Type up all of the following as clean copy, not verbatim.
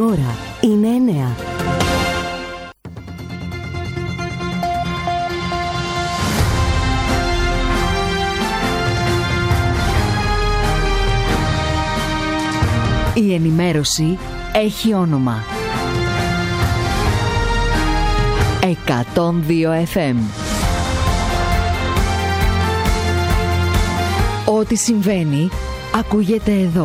Η ώρα είναι 9. Η ενημέρωση έχει όνομα. 102 FM. Ό,τι συμβαίνει, ακούγεται εδώ.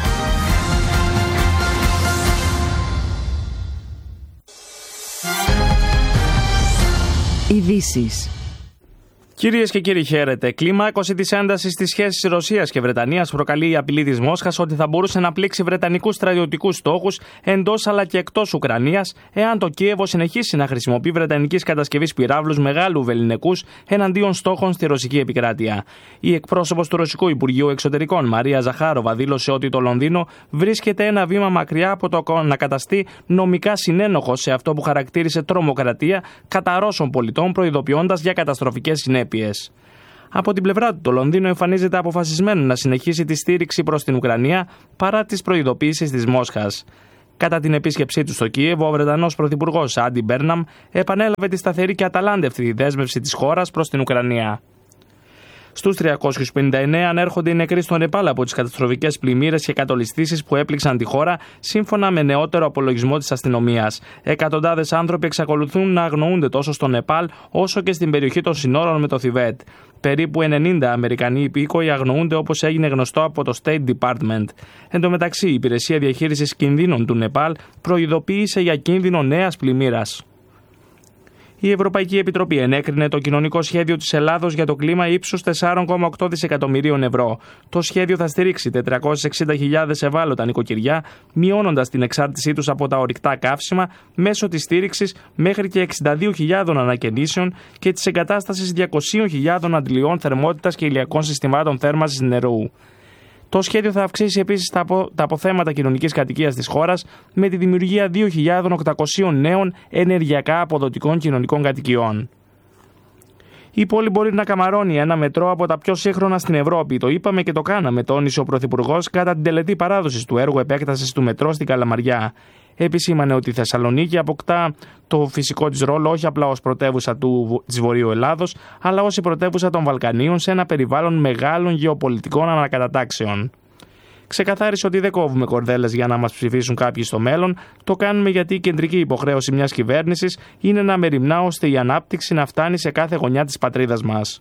Ειδήσεις. Κυρίες και κύριοι, χαίρετε. Κλιμάκωση της έντασης στις σχέσεις Ρωσίας και Βρετανίας προκαλεί η απειλή της Μόσχας ότι θα μπορούσε να πλήξει βρετανικούς στρατιωτικούς στόχους εντός αλλά και εκτός Ουκρανίας, εάν το Κίεβο συνεχίσει να χρησιμοποιεί βρετανικής κατασκευής πυράβλους μεγάλου βεληνικούς εναντίον στόχων στη ρωσική επικράτεια. Η εκπρόσωπος του Ρωσικού Υπουργείου Εξωτερικών, Μαρία Ζαχάροβα, δήλωσε ότι το Λονδίνο βρίσκεται ένα βήμα μακριά από το να καταστεί νομικά συνένοχο σε αυτό που χαρακτήρισε τρομοκρατία κατά Ρώσων πολιτών, προειδοποιώντας για καταστροφικές συνέπειες. Από την πλευρά του, το Λονδίνο εμφανίζεται αποφασισμένο να συνεχίσει τη στήριξη προς την Ουκρανία παρά τις προειδοποιήσεις της Μόσχας. Κατά την επίσκεψή του στο Κίεβο, ο Βρετανός Πρωθυπουργός Άντι Μπέρναμ επανέλαβε τη σταθερή και αταλάντευτη δέσμευση της χώρας προς την Ουκρανία. Στους 359 ανέρχονται οι νεκροί στο Νεπάλ από τις καταστροφικές πλημμύρες και κατολιστήσεις που έπληξαν τη χώρα, σύμφωνα με νεότερο απολογισμό της αστυνομίας. Εκατοντάδες άνθρωποι εξακολουθούν να αγνοούνται τόσο στο Νεπάλ όσο και στην περιοχή των συνόρων με το Θιβέτ. Περίπου 90 Αμερικανοί υπήκοοι αγνοούνται, όπως έγινε γνωστό από το State Department. Εν τω μεταξύ, η Υπηρεσία Διαχείρισης Κινδύνων του Νεπάλ προειδοποίησε για κίνδυνο νέας πλημμύρας. Η Ευρωπαϊκή Επιτροπή ενέκρινε το κοινωνικό σχέδιο της Ελλάδος για το κλίμα ύψους 4,8 δισεκατομμυρίων ευρώ. Το σχέδιο θα στηρίξει 460.000 ευάλωτα νοικοκυριά, μειώνοντας την εξάρτησή τους από τα ορυκτά καύσιμα μέσω της στήριξης μέχρι και 62.000 ανακαινήσεων και της εγκατάστασης 200.000 αντλιών θερμότητας και ηλιακών συστημάτων θέρμανσης νερού. Το σχέδιο θα αυξήσει επίσης τα αποθέματα κοινωνικής κατοικίας της χώρας με τη δημιουργία 2.800 νέων ενεργειακά αποδοτικών κοινωνικών κατοικιών. Η πόλη μπορεί να καμαρώνει ένα μετρό από τα πιο σύγχρονα στην Ευρώπη. Το είπαμε και το κάναμε, τόνισε ο Πρωθυπουργός κατά την τελετή παράδοσης του έργου επέκτασης του μετρό στην Καλαμαριά. Επισήμανε ότι η Θεσσαλονίκη αποκτά το φυσικό της ρόλο όχι απλά ως πρωτεύουσα της Βορείου Ελλάδος, αλλά ως η πρωτεύουσα των Βαλκανίων σε ένα περιβάλλον μεγάλων γεωπολιτικών ανακατατάξεων. Ξεκαθάρισε ότι δεν κόβουμε κορδέλες για να μας ψηφίσουν κάποιοι στο μέλλον, το κάνουμε γιατί η κεντρική υποχρέωση μιας κυβέρνησης είναι να μεριμνά ώστε η ανάπτυξη να φτάνει σε κάθε γωνιά της πατρίδας μας.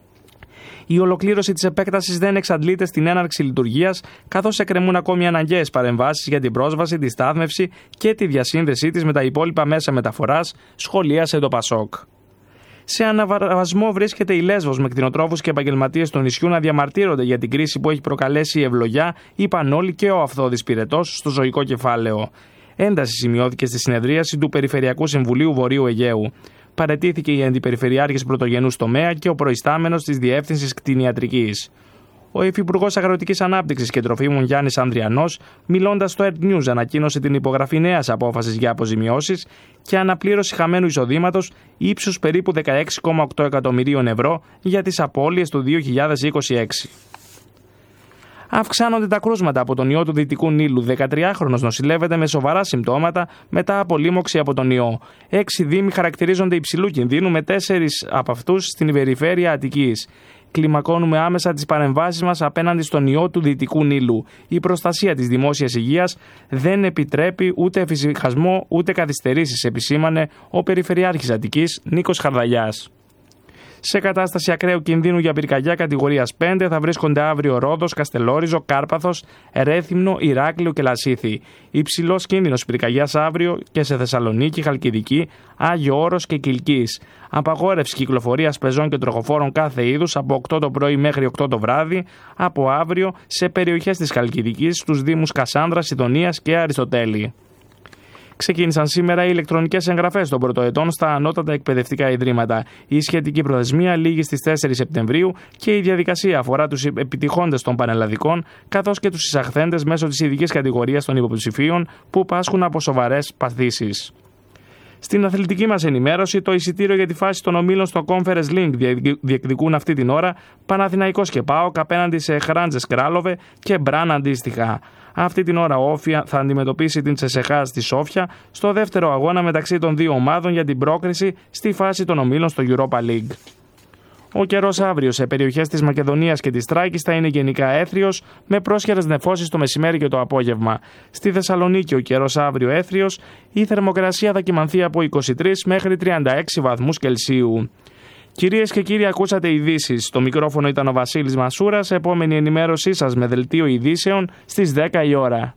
Η ολοκλήρωση της επέκτασης δεν εξαντλείται στην έναρξη λειτουργίας, καθώς εκκρεμούν ακόμη αναγκαίες παρεμβάσεις για την πρόσβαση, τη στάθμευση και τη διασύνδεσή της με τα υπόλοιπα μέσα μεταφοράς, σχολίασε το Πασόκ. Σε αναβασμό βρίσκεται η Λέσβος, με κτηνοτρόφους και επαγγελματίες του νησιού να διαμαρτύρονται για την κρίση που έχει προκαλέσει η ευλογιά, η πανόλη και ο αυθώδης πυρετός στο ζωικό κεφάλαιο. Ένταση σημειώθηκε στη συνεδρίαση του Περιφερειακού Συμβουλίου Βορείου Αιγαίου. Παραιτήθηκε η αντιπεριφερειάρχης πρωτογενούς τομέα και ο προϊστάμενος της Διεύθυνσης Κτηνιατρικής. Ο Υφυπουργός Αγροτικής Ανάπτυξης και Τροφίμων Γιάννης Ανδριανός, μιλώντας στο Earth News, ανακοίνωσε την υπογραφή νέας απόφασης για αποζημιώσεις και αναπλήρωση χαμένου εισοδήματος ύψους περίπου 16,8 εκατομμυρίων ευρώ για τις απώλειες του 2026. Αυξάνονται τα κρούσματα από τον ιό του Δυτικού Νείλου. 13χρονος νοσηλεύεται με σοβαρά συμπτώματα μετά από λίμωξη από τον ιό. 6 δήμοι χαρακτηρίζονται υψηλού κινδύνου, με 4 από αυτούς στην περιφέρεια Αττικής. Κλιμακώνουμε άμεσα τις παρεμβάσεις μας απέναντι στον ιό του Δυτικού Νείλου. Η προστασία της δημόσιας υγείας δεν επιτρέπει ούτε εφησυχασμό ούτε καθυστερήσεις, επισήμανε ο Περιφερειάρχης Αττικής Νίκος Χαρδαλιάς. Σε κατάσταση ακραίου κινδύνου για πυρκαγιά κατηγορίας 5 θα βρίσκονται αύριο Ρόδος, Καστελόριζο, Κάρπαθος, Ρέθυμνο, Ηράκλειο και Λασίθι. Υψηλός κίνδυνος πυρκαγιάς αύριο και σε Θεσσαλονίκη, Χαλκιδική, Άγιο Όρος και Κιλκής. Απαγόρευση κυκλοφορίας πεζών και τροχοφόρων κάθε είδους από 8 το πρωί μέχρι 8 το βράδυ από αύριο σε περιοχές της Χαλκιδικής, στους δήμους Κασάνδρας, Ιδονίας και Αριστοτέλη. Ξεκίνησαν σήμερα οι ηλεκτρονικές εγγραφές των πρωτοετών στα ανώτατα εκπαιδευτικά ιδρύματα. Η σχετική προθεσμία λήγει στις 4 Σεπτεμβρίου και η διαδικασία αφορά τους επιτυχώντες των πανελλαδικών, καθώς και τους εισαχθέντες μέσω της ειδικής κατηγορίας των υποψηφίων που πάσχουν από σοβαρές παθήσεις. Στην αθλητική μας ενημέρωση, το εισιτήριο για τη φάση των ομίλων στο Conference Link διεκδικούν αυτή την ώρα Παναθηναϊκός και ΠΑΟΚ απέναντι σε Χράντζες Κράλοβε και Μπραν αντίστοιχα. Αυτή την ώρα ο Όφια θα αντιμετωπίσει την Τσεσεχά στη Σόφια στο δεύτερο αγώνα μεταξύ των δύο ομάδων για την πρόκριση στη φάση των ομίλων στο Europa League. Ο καιρός αύριο σε περιοχές της Μακεδονίας και της Τράκης θα είναι γενικά έθριος, με πρόσχερες νεφώσεις το μεσημέρι και το απόγευμα. Στη Θεσσαλονίκη ο καιρός αύριο έθριος, η θερμοκρασία θα κυμανθεί από 23 μέχρι 36 βαθμούς Κελσίου. Κυρίες και κύριοι, ακούσατε ειδήσεις. Στο μικρόφωνο ήταν ο Βασίλης Μασούρας. Επόμενη ενημέρωσή σας με δελτίο ειδήσεων στις 10 η ώρα.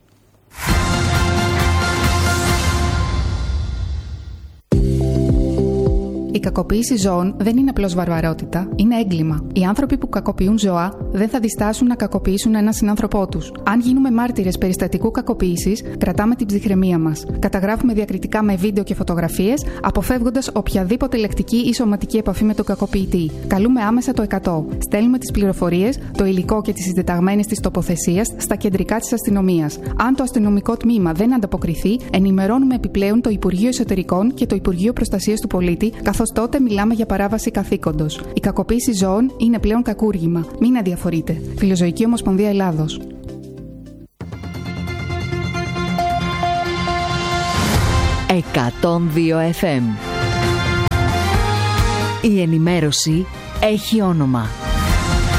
Η κακοποίηση ζώων δεν είναι απλώς βαρβαρότητα, είναι έγκλημα. Οι άνθρωποι που κακοποιούν ζώα δεν θα διστάσουν να κακοποιήσουν έναν συνάνθρωπό τους. Αν γίνουμε μάρτυρες περιστατικού κακοποίησης, κρατάμε την ψυχραιμία μας. Καταγράφουμε διακριτικά με βίντεο και φωτογραφίες, αποφεύγοντας οποιαδήποτε λεκτική ή σωματική επαφή με τον κακοποιητή. Καλούμε άμεσα το 100. Στέλνουμε τις πληροφορίες, το υλικό και τις συντεταγμένες της τοποθεσίας στα κεντρικά της αστυνομίας. Αν το αστυνομικό τμήμα δεν ανταποκριθεί, ενημερώνουμε επιπλέον το Υπουργείο Εσωτερικών και το Υπουργείο Προστασίας του Πολίτη, καθώς τότε μιλάμε για παράβαση καθήκοντος. Η κακοποίηση ζώων είναι πλέον κακούργημα. Μην αδιαφορείτε. Φιλοζωική Ομοσπονδία Ελλάδος. FM. Η ενημέρωση έχει όνομα.